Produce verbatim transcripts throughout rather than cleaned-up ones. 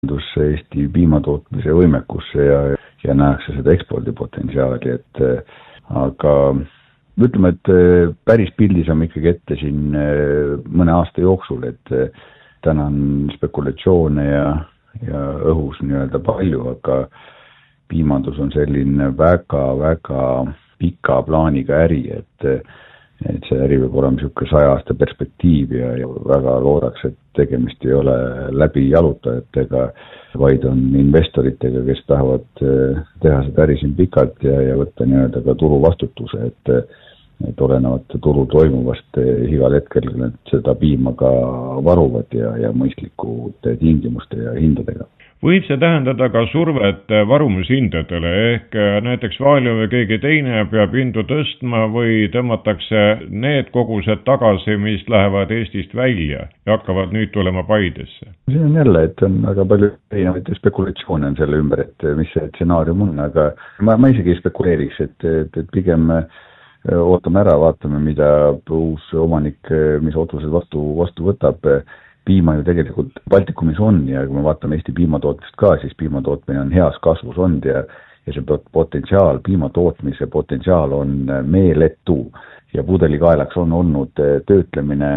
Eesti piimatootmise võimekusse ja, ja nähakse seda ekspordipotentsiaali, et aga ütleme, et päris pildis on ikkagi ette siin mõne aasta jooksul, et täna on spekulatsioone ja, ja õhus nii-öelda palju, aga piimandus on selline väga, väga pika plaaniga äri, et, et see äri võib olema niisugune saja aasta perspektiiv ja, ja väga loodaks, et tegemist ei ole läbi jalutajatega, vaid on investoritega, kes tahavad teha seda äri siin pikalt ja, ja võtta nii-öelda ka turu vastutuse, et et olenevat turu toimuvast igal hetkel nad seda piima ka varuvad ja, ja mõistlikute tingimuste ja hindadega. Võib see tähendada ka survet varumushindadele, ehk näiteks Valio või keegi teine peab hindu tõstma või tõmmatakse need kogused tagasi, mis lähevad Eestist välja ja hakkavad nüüd tulema Paidesse? See on jälle, et on väga palju erinevaid spekulatsioone on selle ümber, et mis see stsenaarium on, aga ma, ma isegi ei spekuleeriks, et, et, et pigem ootame ära, vaatame, mida uus omanik, mis otsused vastu, vastu võtab. Piima ju tegelikult Baltikumis on ja kui me vaatame Eesti piimatootmist ka, siis piimatootmine on heas kasvus olnud ja, ja see potentsiaal, piimatootmise potentsiaal on meeletu ja pudelikaelaks on olnud töötlemine,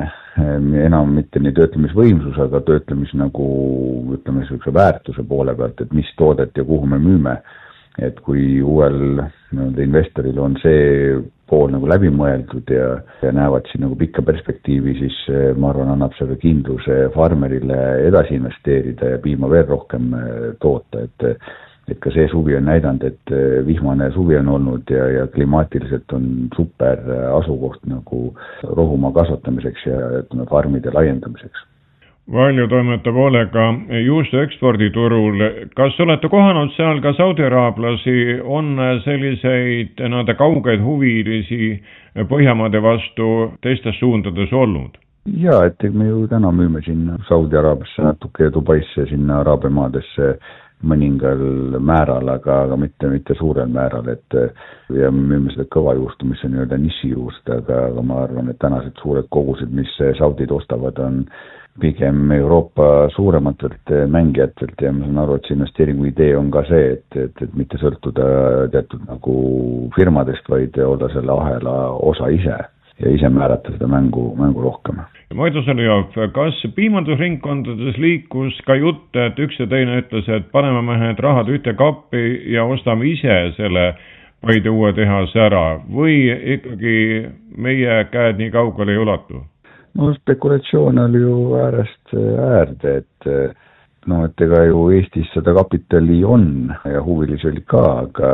enam mitte nii töötlemisvõimsus, aga töötlemis nagu ütleme sellise väärtuse poole pealt, et mis toodet ja kuhu me müüme. Et kui uuel investoril on see pool nagu läbi mõeldud ja, ja näevad siin nagu pikka perspektiivi, siis ma arvan, annab selle kindluse farmerile edasi investeerida ja piima veel rohkem toota, et, et ka see suvi on näidanud, et vihmane suvi on olnud ja, ja klimaatiliselt on super asukoht nagu rohumaa kasvatamiseks ja ütleme, farmide laiendamiseks. Valio toimetab hoolega juustu eksporditurul. Kas olete kohanud seal ka saudi-araablasi, on selliseid nende kaugeid huvilisi Põhjamaade vastu teistes suundades olnud? Jaa, et me ju täna müüme sinna Saudi-Araabiasse natuke ja Dubaisse sinna Araabia maadesse mõningal määral, aga, aga mitte, mitte suurel määral, et ja me müüme seda kõva juustu, mis on nii-öelda nišijuust, aga, aga ma arvan, et tänased suured kogused, mis Saudid ostavad, on pigem Euroopa suurematelt mängijatelt ja ma saan aru, et see investeeringu idee on ka see, et, et, et mitte sõltuda teatud nagu firmadest, vaid olla selle ahela osa ise ja ise määrata seda mängu, mängu rohkem. Maido Sõljov, kas piimandusringkondades liikus ka jutt, et üks ja teine ütles, et paneme mehed rahad ühte kappi ja ostame ise selle Paide uue tehase ära või ikkagi meie käed nii kaugele ei ulatu? No spekulatsioon oli ju äärest äärde, et no, et ega ju Eestis seda kapitali on ja huvilisi oli ka, aga,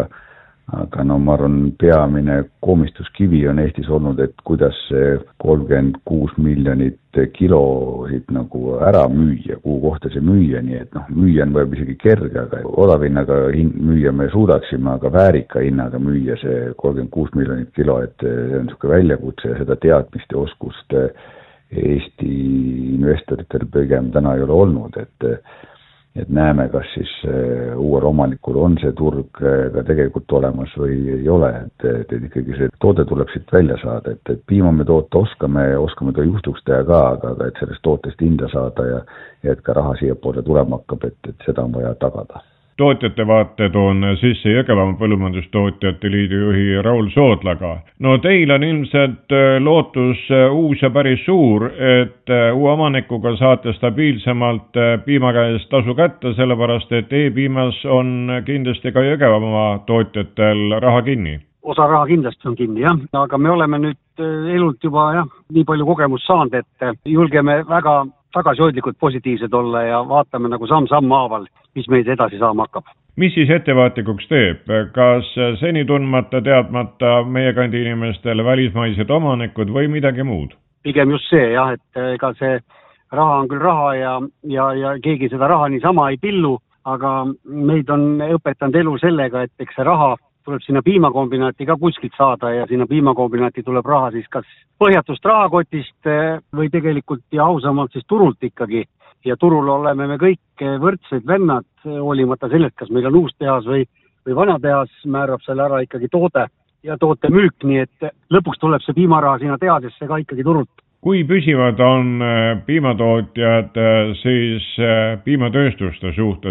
aga no ma arvan, peamine komistuskivi on Eestis olnud, et kuidas see kolmkümmend kuus miljonit kilosid nagu ära müüa, kuhu kohta see müüa, nii et noh, müüa on võib isegi kerge, aga odavinnaga müüa me suudaksime, aga väärika hinnaga müüa see kolmkümmend kuus miljonit kilo, et see on niisugune väljakutse ja seda teadmist ja oskust Eesti investoritel pigem täna ei ole olnud, et, et näeme, kas siis uuel omanikul on see turg ka tegelikult olemas või ei ole, et, et ikkagi see toode tuleb siit välja saada, et, et piima me toota oskame, oskame ta juhtuks teha ka, aga, aga et sellest tootest hinda saada ja, ja et ka raha siia poole tulema hakkab, et, et seda on vaja tagada. Tootjate vaated on sisse Jõgevamaa Põllumajandustootjate Liidu juhi Raul Soodlaga. No teil on ilmselt lootus uus ja päris suur, et uue omanikuga saate stabiilsemalt piima käest tasu kätte, sellepärast et e-piimas on kindlasti ka Jõgevamaa tootjatel raha kinni. Osa raha kindlasti on kinni, jah, aga me oleme nüüd elult juba jah, nii palju kogemust saanud, et julgeme väga tagasihoidlikult positiivsed olla ja vaatame nagu samm-samm haaval, mis meid edasi saama hakkab. Mis siis ettevaatlikuks teeb? Kas seni tundmata, teadmata meie kandi inimestele välismaised omanikud või midagi muud? Pigem just see, jah, et ega see raha on küll raha ja, ja, ja keegi seda raha niisama ei pillu, aga meid on õpetanud elu sellega, et eks see raha tuleb sinna piimakombinaati ka kuskilt saada ja sinna piimakombinaati tuleb raha siis kas põhjatust rahakotist või tegelikult ja ausamalt siis turult ikkagi. Ja turul oleme me kõik võrdsed vennad, hoolimata sellest, kas meil on uus tehas või, või vana tehas, määrab selle ära ikkagi toode ja toote müük, nii et lõpuks tuleb see piimaraha sinna tehasesse ka ikkagi turult. kui püsivad on piimatootjad siis piimatööstuste suhtes?